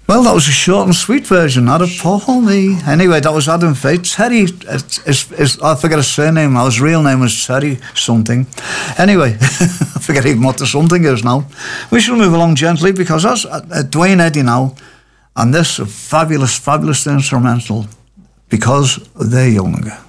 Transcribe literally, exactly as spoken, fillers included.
Well, that was a short and sweet version, not a Paul me. Anyway, that was Adam Faith. Terry, it's, it's, it's, I forget his surname now. His real name was Terry something. Anyway, I forget even what the something is now. We shall move along gently because that's uh, Dwayne Eddy now, and this a fabulous, fabulous instrumental, Because They're Young.